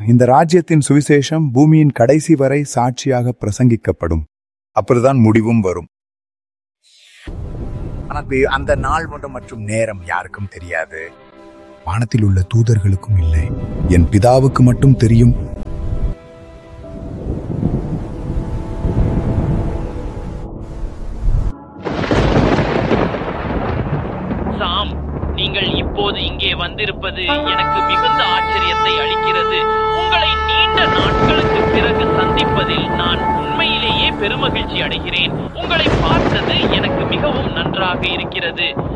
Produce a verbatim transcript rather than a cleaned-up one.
இந்த ராஜ்யத்தின் சுவிசேஷம் பூமியின் கடைசி வரை சாட்சியாக பிரசங்கிக்கப்படும். அப்புறம்தான் முடிவும் வரும். ஆனால் அந்த நாள் மட்டும் மற்றும் நேரம் யாருக்கும் தெரியாது. வானத்தில் உள்ள தூதர்களுக்கும் இல்லை, என் பிதாவுக்கு மட்டும் தெரியும். சாம், நீங்கள் இப்போது இங்கே வந்திருப்பது எனக்கு மிகுந்த ஆச்சரியத்தை அளிக்கிறது. உங்களை நீண்ட நாட்களுக்கு பிறகு சந்திப்பதில் நான் உண்மையிலேயே பெருமகிழ்ச்சி அடைகிறேன். உங்களை பார்த்தது எனக்கு மிகவும் நன்றாக இருக்கிறது.